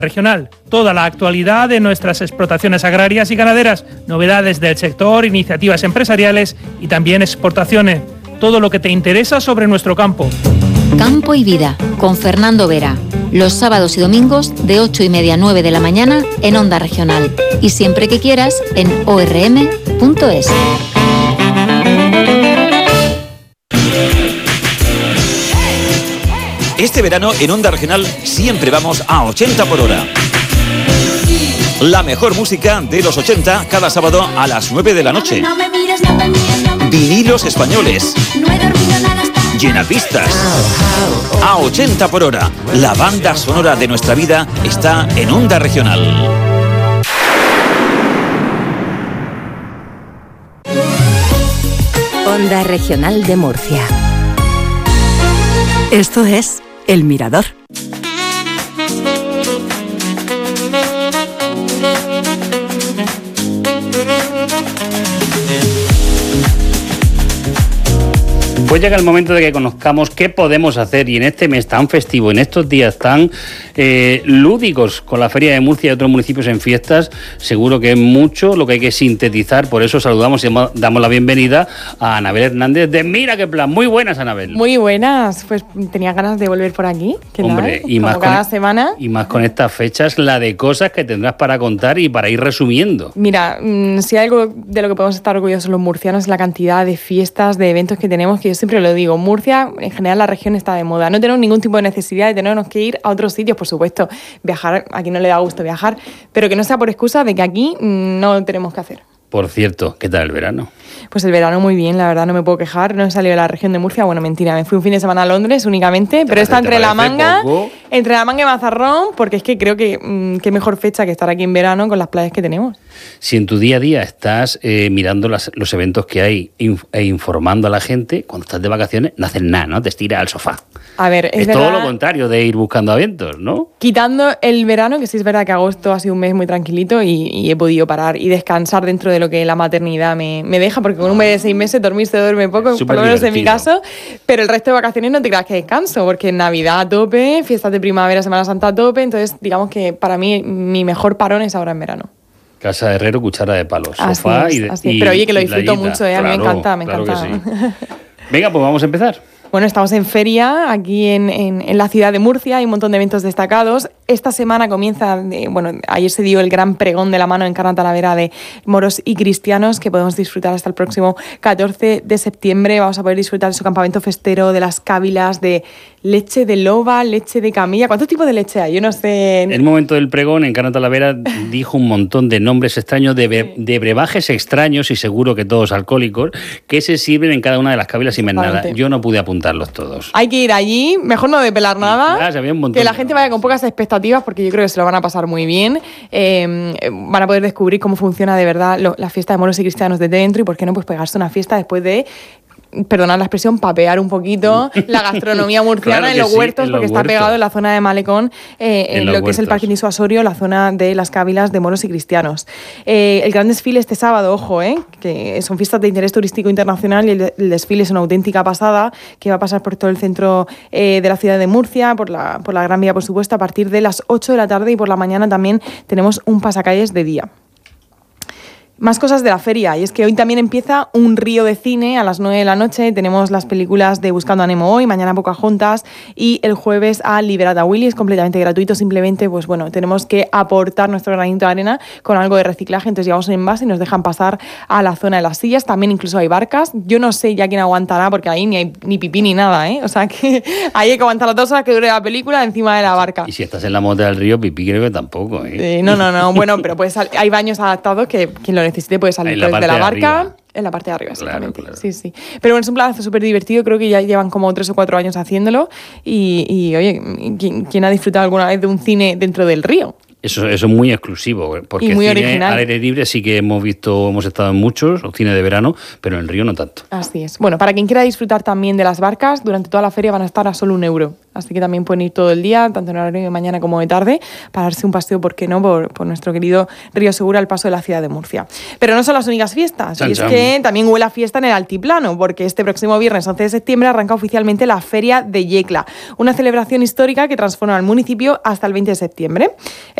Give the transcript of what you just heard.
Regional, toda la actualidad de nuestras explotaciones agrarias y ganaderas, novedades del sector, iniciativas empresariales y también exportaciones. Todo lo que te interesa sobre nuestro campo. Campo y Vida, con Fernando Vera. Los sábados y domingos de 8:30 a 9 de la mañana en Onda Regional. Y siempre que quieras en orm.es. Este verano en Onda Regional siempre vamos a 80 por hora. La mejor música de los 80 cada sábado a las 9 de la noche. Vinilos españoles. Llenapistas. A 80 por hora. La banda sonora de nuestra vida está en Onda Regional. Onda Regional de Murcia. Esto es El Mirador. Pues llega el momento de que conozcamos qué podemos hacer, y en este mes tan festivo, en estos días tan lúdicos con la Feria de Murcia y otros municipios en fiestas, seguro que es mucho lo que hay que sintetizar. Por eso saludamos y damos la bienvenida a Anabel Hernández de Mira qué Plan. Muy buenas, Anabel. Muy buenas, pues tenía ganas de volver por aquí. Hombre, y más cada semana. Y más con estas fechas, la de cosas que tendrás para contar y para ir resumiendo. Mira, si hay algo de lo que podemos estar orgullosos los murcianos es la cantidad de fiestas, de eventos que tenemos, que yo siempre lo digo, Murcia, en general la región está de moda. No tenemos ningún tipo de necesidad de tenernos que ir a otros sitios, por supuesto. Viajar, a quien no le da gusto viajar, pero que no sea por excusa de que aquí no tenemos que hacer. Por cierto, ¿qué tal el verano? Pues el verano muy bien, la verdad, no me puedo quejar. No he salido de la región de Murcia, bueno, mentira, me fui un fin de semana a Londres únicamente, pero está entre la manga y Mazarrón, porque es que creo que qué mejor fecha que estar aquí en verano con las playas que tenemos. Si en tu día a día estás mirando los eventos que hay e informando a la gente, cuando estás de vacaciones no haces nada, ¿no? Te estiras al sofá. A ver, es todo lo contrario de ir buscando eventos, ¿no? Quitando el verano, que sí es verdad que agosto ha sido un mes muy tranquilito y he podido parar y descansar dentro de lo que la maternidad me deja, porque con un bebé de 6 meses dormir se duerme poco, por lo menos en mi caso, pero el resto de vacaciones no te creas que descanso, porque Navidad a tope, fiestas de primavera, Semana Santa a tope, entonces digamos que para mí mi mejor parón es ahora en verano. Casa de herrero, cuchara de palo, sofá así. Pero oye, que lo disfruto mucho, a mí me encanta, me encanta. Que sí. Venga, pues vamos a empezar. Bueno, estamos en feria aquí en la ciudad de Murcia, hay un montón de eventos destacados. Esta semana comienza, ayer se dio el gran pregón de la mano en Carna Talavera de moros y cristianos, que podemos disfrutar hasta el próximo 14 de septiembre. Vamos a poder disfrutar de su campamento festero, de las cávilas, de leche de loba, leche de camilla. ¿Cuántos tipos de leche hay? Yo no sé. En el momento del pregón, en Carna Talavera dijo un montón de nombres extraños, de brebajes extraños y seguro que todos alcohólicos, que se sirven en cada una de las cávilas y más nada. Yo no pude apuntarlos todos. Hay que ir allí, mejor no depelar nada, que la gente vaya con pocas expectativas, porque yo creo que se lo van a pasar muy bien. Van a poder descubrir cómo funciona de verdad la fiesta de moros y cristianos desde dentro, y por qué no, pues pegarse una fiesta después de, perdonad la expresión, papear un poquito la gastronomía murciana en los huertos, porque está pegado en la zona de Malecón, en lo que es el parque disuasorio, la zona de las cávilas de moros y cristianos. El gran desfile este sábado, ojo, que son fiestas de interés turístico internacional, y el desfile es una auténtica pasada, que va a pasar por todo el centro de la ciudad de Murcia, por la Gran Vía, por supuesto, a partir de las 8 de la tarde, y por la mañana también tenemos un pasacalles de día. Más cosas de la feria, y es que hoy también empieza un río de cine a las 9 de la noche. Tenemos las películas de Buscando a Nemo hoy, mañana Pocahontas, y el jueves a Liberata Willy, es completamente gratuito. Simplemente, pues bueno, tenemos que aportar nuestro granito de arena con algo de reciclaje. Entonces llevamos un envase y nos dejan pasar a la zona de las sillas. También incluso hay barcas. Yo no sé ya quién aguantará, porque ahí ni hay ni pipí ni nada, O sea que ahí hay que aguantar las 2 horas que dure la película encima de la barca. Y si estás en la mota del río, pipí creo que tampoco, No. Bueno, pero hay baños adaptados que quien lo necesite puede salir desde la barca. En la parte de arriba, exactamente. Claro. Sí. Pero bueno, es un plan súper divertido. Creo que ya llevan como 3 o 4 años haciéndolo. Y oye, ¿quién ha disfrutado alguna vez de un cine dentro del río? Eso es muy exclusivo, porque y muy cine original. Al aire libre sí que hemos estado en muchos, o cine de verano, pero en el río no tanto. Así es. Bueno, para quien quiera disfrutar también de las barcas, durante toda la feria van a estar a solo €1. Así que también pueden ir todo el día, tanto en horario de mañana como de tarde, para darse un paseo, ¿por qué no?, por nuestro querido Río Segura, al paso de la ciudad de Murcia. Pero no son las únicas fiestas, y es que también huele a fiesta en el altiplano, porque este próximo viernes 11 de septiembre arranca oficialmente la Feria de Yecla, una celebración histórica que transforma al municipio hasta el 20 de septiembre.